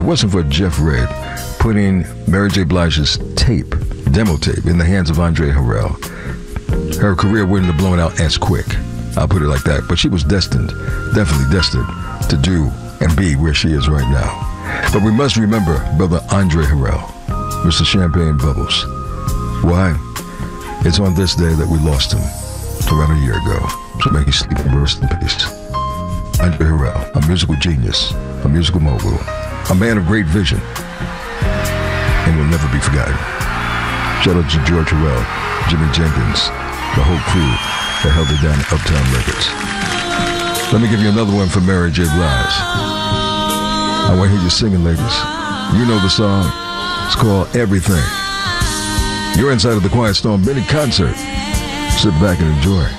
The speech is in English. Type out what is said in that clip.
it wasn't for Jeff Redd putting Mary J. Blige's demo tape, in the hands of Andre Harrell, her career wouldn't have blown out as quick. I'll put it like that. But she was destined, definitely destined, to do and be where she is right now. But we must remember Brother Andre Harrell, Mr. Champagne Bubbles. Why? It's on this day that we lost him around a year ago. So may he sleep and rest in peace. Andre Harrell, a musical genius, a musical mogul, a man of great vision, and will never be forgotten. Shout out to George Harrell, Jimmy Jenkins, the whole crew that held it down at Uptown Records. Let me give you another one for Mary J. Blige. I want to hear you singing, ladies. You know the song. It's called Everything. You're inside of the Quiet Storm Benny concert. Sit back and enjoy.